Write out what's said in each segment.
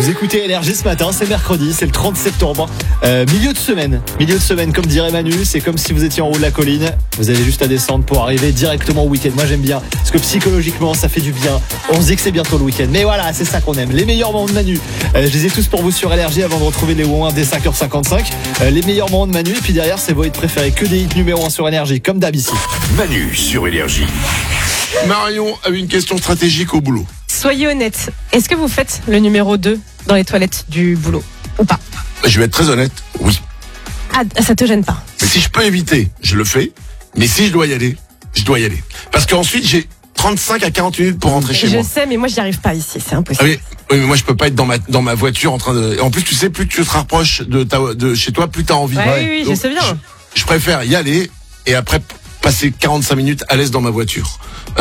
Vous écoutez LRG ce matin, c'est mercredi, c'est le 30 septembre. Milieu de semaine, comme dirait Manu, c'est comme si vous étiez en haut de la colline. Vous avez juste à descendre pour arriver directement au week-end. Moi j'aime bien, parce que psychologiquement ça fait du bien. On se dit que c'est bientôt le week-end. Mais voilà, c'est ça qu'on aime. Les meilleurs moments de Manu. Je les ai tous pour vous sur LRG avant de retrouver les Wouin dès 5h55. Les meilleurs moments de Manu, et puis derrière c'est vos hits préférés. Que des hits numéro 1 sur LRG, comme d'hab ici. Manu sur Énergie. Marion a une question stratégique au boulot. Soyez honnête, est-ce que vous faites le numéro 2 dans les toilettes du boulot ou pas? Je vais être très honnête, oui. Ah, ça te gêne pas? Mais si je peux éviter, je le fais. Mais si je dois y aller, je dois y aller. Parce qu'ensuite, j'ai 35 à 40 minutes pour rentrer chez moi. Je sais, mais moi j'y arrive pas ici, c'est impossible. Oui, mais moi je peux pas être dans ma voiture en train de... En plus, tu sais, plus tu te rapproches de chez toi, plus t'as envie. Oui, Donc, je sais bien. Je préfère y aller et après passer 45 minutes à l'aise dans ma voiture.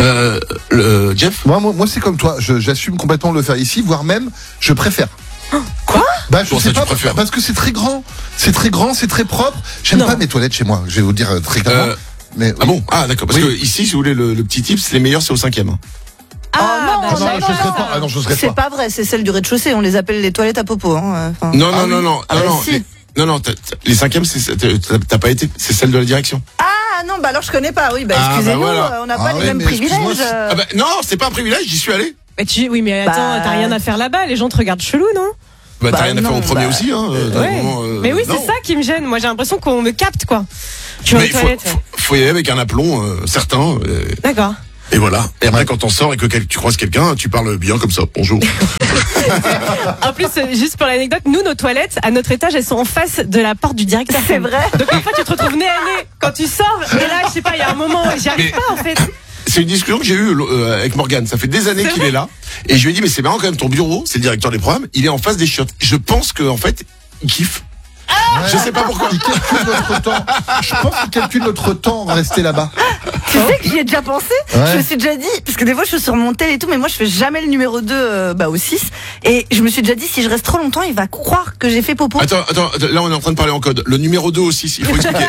Jeff? Moi c'est comme toi, j'assume complètement de le faire ici, voire même, je préfère. Quoi? Bah, je Pour sais ça, pas, tu préfères? parce que c'est très grand, c'est très propre. J'aime Non. pas mes toilettes chez moi, je vais vous dire très clairement. Mais, Ah bon? Ah d'accord, parce Oui. que ici, si vous voulez le petit tip, les meilleurs c'est au 5e. Ah, Ah non, j'adore. je serais pas. Ah non, je serais C'est pas. pas vrai, c'est celle du rez-de-chaussée. On les appelle les toilettes à popo. Hein. Enfin, Non, Ah non, oui. non, Ah bah si. non, les 5e, t'as pas été, c'est celle de la direction. Ah non, bah alors je connais pas. Oui, bah Ah, excusez-nous, bah voilà. on n'a Ah pas ouais, les mêmes mais excuse-moi, privilèges. Ah bah, non, c'est pas un privilège, j'y suis allé. Oui, mais attends, Bah. t'as rien à faire là-bas, les gens te regardent chelou, non? Bah, t'as Bah, rien à faire non, au premier bah, aussi, hein. Ouais. Mais oui, c'est non. ça qui me gêne. Moi, j'ai l'impression qu'on me capte, quoi. Tu vas Mais aux toilettes. faut y aller avec un aplomb certain. D'accord. Et voilà. Et après, quand t'en sors et que tu croises quelqu'un, tu parles bien comme ça. Bonjour. En plus, juste pour l'anecdote, nous, nos toilettes, à notre étage, elles sont en face de la porte du directeur. C'est vrai. Donc parfois, tu te retrouves nez à nez quand tu sors. Et là, je sais pas, il y a un moment, j'y arrive Mais- pas, en fait. C'est une discussion que j'ai eue avec Morgane. Ça fait des années C'est qu'il vrai est là. Et je lui ai dit, mais c'est marrant quand même, ton bureau, c'est le directeur des programmes, il est en face des chiottes. Je pense qu'en fait, il kiffe. Je sais pas pourquoi. Il calcule notre temps. Je pense qu'il calcule notre temps à rester là-bas. Tu sais que j'y ai déjà pensé. Ouais. Je me suis déjà dit, parce que des fois je suis sur mon tel et tout, mais moi je fais jamais le numéro 2 au 6. Et je me suis déjà dit, si je reste trop longtemps, il va croire que j'ai fait popo. Attends, là on est en train de parler en code. Le numéro 2 au 6, il faut expliquer.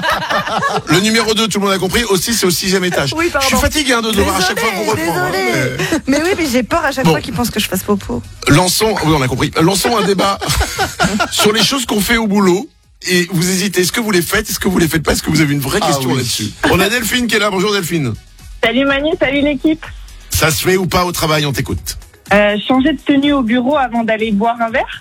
Le numéro 2, tout le monde a compris, au 6 c'est au 6e étage. Oui, pardon. Je suis fatigué de devoir à chaque fois qu'on reprend. Désolé. Mais oui, mais j'ai peur à chaque Bon. fois qu'il pense que je fasse popo. Lançons, oui on a compris, lançons un débat sur les choses qu'on fait au boulot. Et vous hésitez, est-ce que vous les faites, est-ce que vous les faites pas, est-ce que vous avez une vraie question oui. là-dessus? On a Delphine qui est là, bonjour Delphine. Salut Manu, salut l'équipe. Ça se fait ou pas au travail, on t'écoute. Changer de tenue au bureau avant d'aller boire un verre?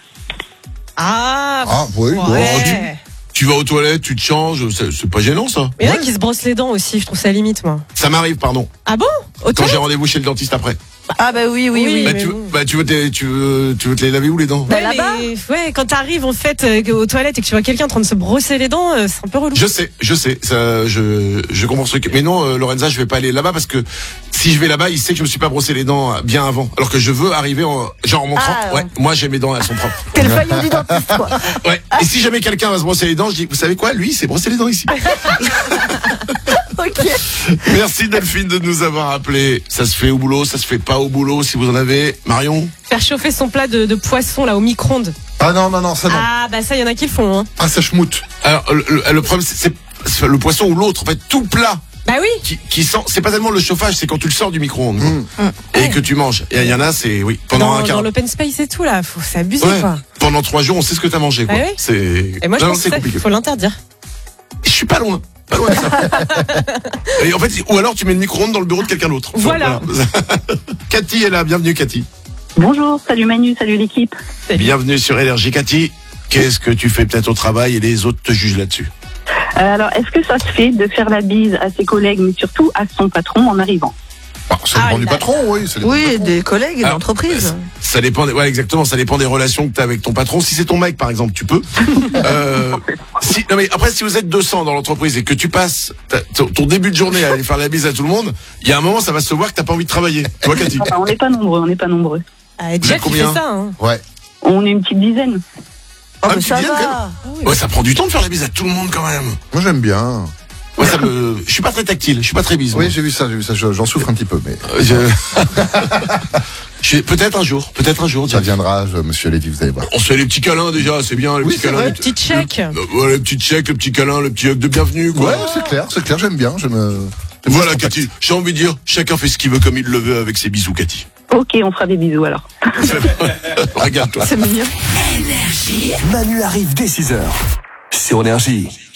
Ah, Oui. ouais. Tu vas aux toilettes, tu te changes, c'est pas gênant ça. Mais il y en a qui se brossent les dents aussi, je trouve ça limite, moi. Ça m'arrive, pardon, Ah bon? Au quand toilette? j'ai rendez-vous chez le dentiste après. Ah bah oui. Oui. Bah, mais tu, bon. bah tu veux te les laver où les dents? Bah, Ouais, là-bas. mais, ouais, quand t'arrives en fait aux toilettes et que tu vois quelqu'un en train de se brosser les dents, c'est un peu relou. Je sais, ça, je comprends ce truc. Mais non, Lorenza, je vais pas aller là-bas parce que si je vais là-bas, il sait que je me suis pas brossé les dents bien avant. Alors que je veux arriver en montrant, Ah, ouais, moi j'ai mes dents, elles sont propres. T'es le faillot du dentiste, quoi. Ouais. Et si jamais quelqu'un va se brosser les dents, je dis, vous savez quoi, lui, il s'est brossé les dents ici. Ok. Merci Delphine de nous avoir appelé. Ça se fait au boulot, ça se fait pas au boulot. Si vous en avez, Marion. Faire chauffer son plat de poisson là au micro-ondes. Ah non, ça non. Ah bah ça, il y en a qui le font. Hein. Ah, ça schmoute. Alors le problème, c'est le poisson ou l'autre. En fait, tout plat Bah oui. qui sent. C'est pas tellement le chauffage, c'est quand tu le sors du micro-ondes et Ouais. que tu manges. Et il y en a, c'est oui. Pendant un Dans quart. l'open space et tout là, c'est abusé Ouais. quoi. Pendant 3 jours, on sait ce que t'as mangé. Quoi. Ah ouais. C'est. Et moi je Non, pense c'est que ça, compliqué. faut l'interdire. Je suis pas loin. Pas loin de ça. Et en fait, ou alors tu mets le micro-ondes dans le bureau de quelqu'un d'autre. Voilà. Cathy est là. Bienvenue, Cathy. Bonjour, salut Manu, salut l'équipe. Bienvenue sur LRJ, Cathy. Qu'est-ce que tu fais peut-être au travail et les autres te jugent là-dessus? Alors, est-ce que ça se fait de faire la bise à ses collègues, mais surtout à son patron en arrivant? Ça dépend du patron, oui. Ça dépend du Oui, patron. des collègues et Alors, d'entreprises. Ça dépend, ouais, exactement. Ça dépend des relations que tu as avec ton patron. Si c'est ton mec, par exemple, tu peux. Non, mais après, si vous êtes 200 dans l'entreprise et que tu passes ton début de journée à aller faire la bise à tout le monde, il y a un moment, ça va se voir que t'as pas envie de travailler. Tu vois, Cathy? Enfin, on n'est pas nombreux. Ah, êtes Jeff il combien fait ça. Hein. Ouais. On est une petite dizaine. Oh, mais tu ça viens, quand va. Ouais, ça prend du temps de faire la bise à tout le monde quand même. Moi, j'aime bien. Ouais, je suis pas très tactile, je suis pas très bise. Oui, moi. j'ai vu ça. J'en souffre un petit peu, mais Peut-être un jour, ça viendra, monsieur Lévy, vous allez voir. On se fait les petits câlins déjà, c'est bien, les Oui, petits c'est câlins. vrai. Petit check. Ouais, les petits chèques, le petit câlin, le petit hug de bienvenue, quoi. Ouais, c'est clair, j'aime bien. Voilà, Cathy. J'ai envie de dire, chacun fait ce qu'il veut comme il le veut avec ses bisous, Cathy. Ok, on fera des bisous alors. Regarde-toi. C'est mignon. Manu arrive dès 6h sur Énergie.